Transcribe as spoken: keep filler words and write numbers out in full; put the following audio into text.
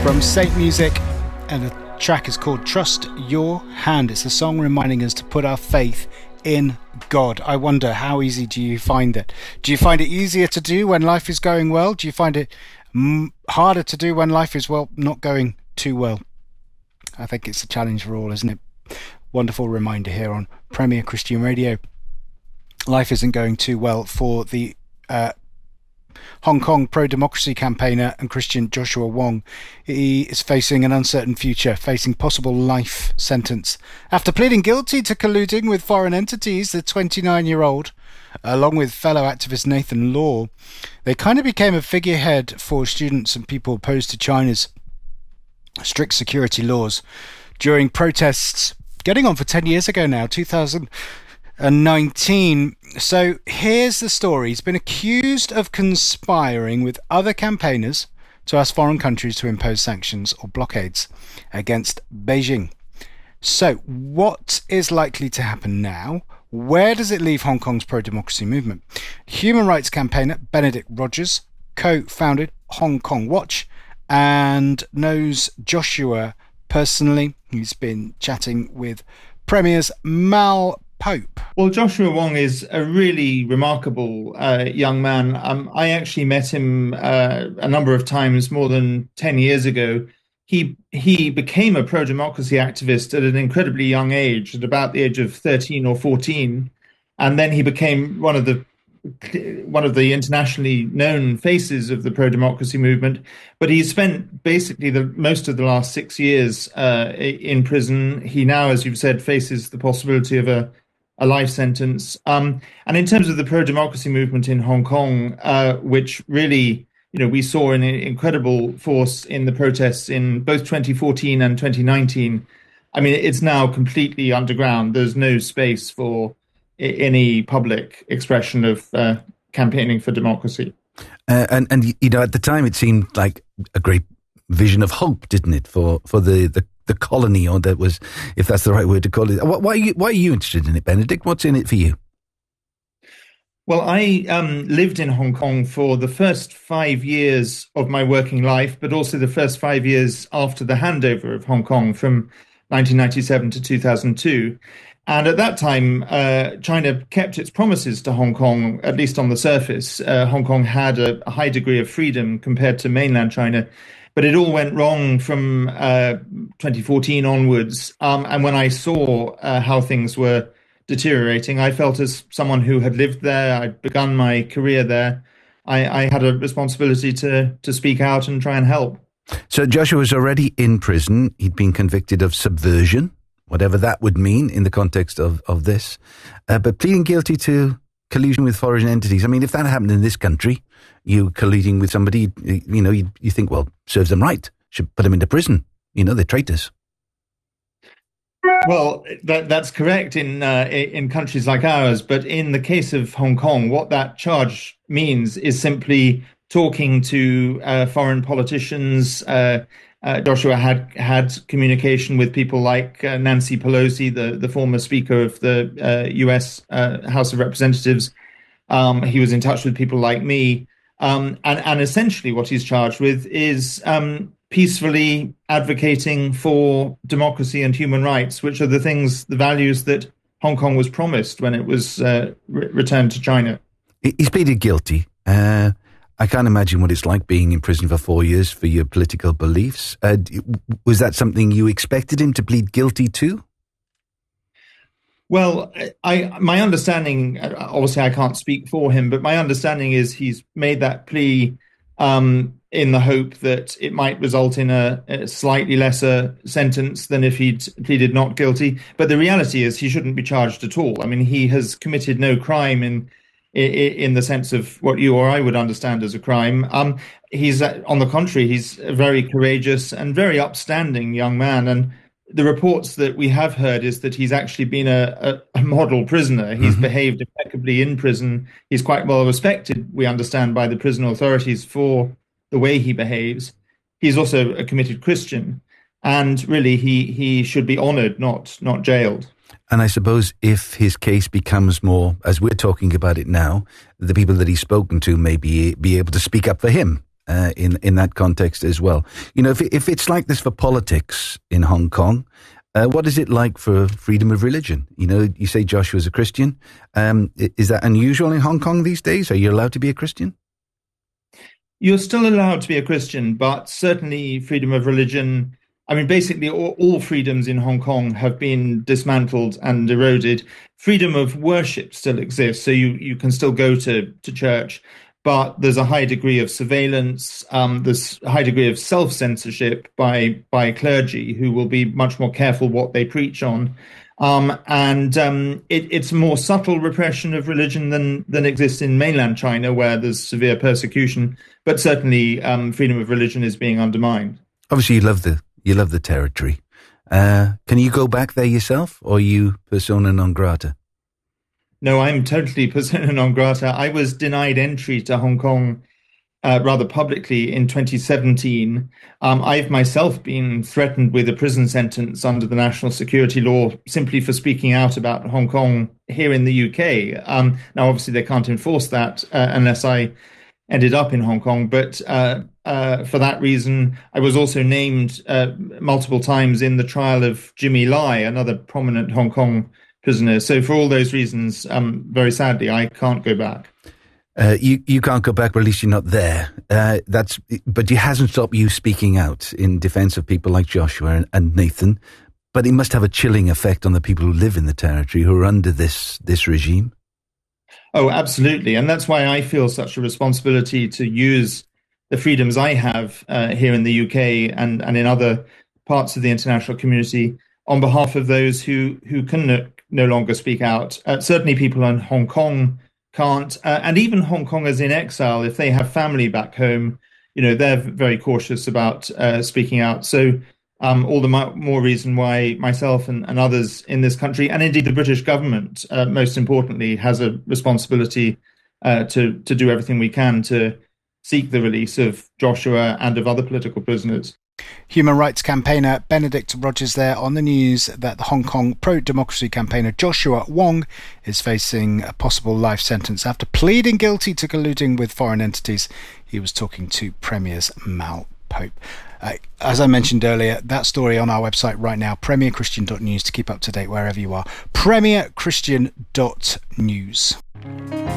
from Saint Music, and the track is called Trust Your Hand. It's a song reminding us to put our faith in God. I wonder, how easy do you find it? Do you find it easier to do when life is going well? Do you find it m- harder to do when life is, well, not going too well? I think it's a challenge for all, isn't it? Wonderful reminder here on Premier Christian Radio. Life isn't going too well for the uh, Hong Kong pro-democracy campaigner and Christian Joshua Wong. He is facing an uncertain future, facing possible life sentence. After pleading guilty to colluding with foreign entities, the twenty-nine-year-old, along with fellow activist Nathan Law, they kind of became a figurehead for students and people opposed to China's strict security laws during protests getting on for ten years ago now, two thousand nineteen. So here's the story. He's been accused of conspiring with other campaigners to ask foreign countries to impose sanctions or blockades against Beijing. So what is likely to happen now? Where does it leave Hong Kong's pro-democracy movement? Human rights campaigner Benedict Rogers co-founded Hong Kong Watch and knows Joshua personally. He's been chatting with Premier's Mal Pope. Well, Joshua Wong is a really remarkable uh, young man. Um, I actually met him uh, a number of times more than ten years ago. He he became a pro-democracy activist at an incredibly young age, at about the age of thirteen or fourteen, and then he became one of the one of the internationally known faces of the pro-democracy movement. But he spent basically the most of the last six years uh, in prison. He now, as you've said, faces the possibility of a a life sentence. Um, and in terms of the pro-democracy movement in Hong Kong, uh, which really, you know, we saw an incredible force in the protests in both twenty fourteen and twenty nineteen. I mean, it's now completely underground. There's no space for I- any public expression of uh, campaigning for democracy. Uh, and, and, you know, at the time, it seemed like a great vision of hope, didn't it, for, for the, the the colony, or that was, if that's the right word to call it. Why are you, why are you interested in it, Benedict? What's in it for you? Well, I um, lived in Hong Kong for the first five years of my working life, but also the first five years after the handover of Hong Kong from nineteen ninety-seven to two thousand two. And at that time, uh, China kept its promises to Hong Kong, at least on the surface. Uh, Hong Kong had a, a high degree of freedom compared to mainland China. But it all went wrong from uh, twenty fourteen onwards. Um, and when I saw uh, how things were deteriorating, I felt, as someone who had lived there, I'd begun my career there, I, I had a responsibility to to speak out and try and help. So Joshua was already in prison. He'd been convicted of subversion, whatever that would mean in the context of, of this, uh, but pleading guilty to collusion with foreign entities. I mean, if that happened in this country, you colluding with somebody, you know, you, you think, well, serves them right, should put them into prison. You know, they're traitors. Well, that, that's correct in uh, in countries like ours. But in the case of Hong Kong, what that charge means is simply talking to uh, foreign politicians. Uh, uh, Joshua had had communication with people like uh, Nancy Pelosi, the, the former Speaker of the uh, U S uh, House of Representatives. Um, he was in touch with people like me. Um, and, and essentially what he's charged with is um, peacefully advocating for democracy and human rights, which are the things, the values that Hong Kong was promised when it was uh, re- returned to China. He's pleaded guilty. Uh, I can't imagine what it's like being in prison for four years for your political beliefs. Uh, was that something you expected him to plead guilty to? Well, I my understanding, obviously I can't speak for him, but my understanding is he's made that plea um, in the hope that it might result in a, a slightly lesser sentence than if he'd pleaded not guilty. But the reality is he shouldn't be charged at all. I mean, he has committed no crime in in the sense of what you or I would understand as a crime. Um, he's, on the contrary, he's a very courageous and very upstanding young man. And the reports that we have heard is that he's actually been a, a, a model prisoner. He's mm-hmm. behaved impeccably in prison. He's quite well respected, we understand, by the prison authorities for the way he behaves. He's also a committed Christian. And really, he, he should be honoured, not not jailed. And I suppose if his case becomes more, as we're talking about it now, the people that he's spoken to may be, be able to speak up for him uh, in in that context as well. You know, if if it's like this for politics in Hong Kong, uh, what is it like for freedom of religion? You know, you say Joshua's a Christian. Um, is that unusual in Hong Kong these days? Are you allowed to be a Christian? You're still allowed to be a Christian, but certainly freedom of religion. I mean, basically, all, all freedoms in Hong Kong have been dismantled and eroded. Freedom of worship still exists, so you, you can still go to, to church, but there's a high degree of surveillance. Um, there's a high degree of self-censorship by by clergy who will be much more careful what they preach on. Um, and um, it, it's a more subtle repression of religion than than exists in mainland China, where there's severe persecution. But certainly, um, freedom of religion is being undermined. Obviously, you love the you love the territory. Uh, can you go back there yourself, or are you persona non grata? No, I'm totally persona non grata. I was denied entry to Hong Kong Uh, rather publicly in twenty seventeen. Um, I've myself been threatened with a prison sentence under the national security law simply for speaking out about Hong Kong here in the U K. Um, now, obviously, they can't enforce that uh, unless I ended up in Hong Kong. But uh, uh, for that reason, I was also named uh, multiple times in the trial of Jimmy Lai, another prominent Hong Kong prisoner. So for all those reasons, um, very sadly, I can't go back. Uh, you you can't go back, but at least you're not there. Uh, that's but it hasn't stopped you speaking out in defence of people like Joshua and, and Nathan. But it must have a chilling effect on the people who live in the territory who are under this this regime. Oh, absolutely, and that's why I feel such a responsibility to use the freedoms I have uh, here in the U K and and in other parts of the international community on behalf of those who who can no, no longer speak out. Uh, certainly, people in Hong Kong can't, uh, and even Hong Kongers in exile, if they have family back home, you know, they're very cautious about uh, speaking out. So um, all the mo- more reason why myself and, and others in this country, and indeed the British government, uh, most importantly, has a responsibility uh, to, to do everything we can to seek the release of Joshua and of other political prisoners. Human rights campaigner Benedict Rogers there on the news that the Hong Kong pro-democracy campaigner Joshua Wong is facing a possible life sentence after pleading guilty to colluding with foreign entities. He was talking to Premier's Mal Pope. Uh, as I mentioned earlier, that story on our website right now, premier christian dot news, to keep up to date wherever you are. premier christian dot news.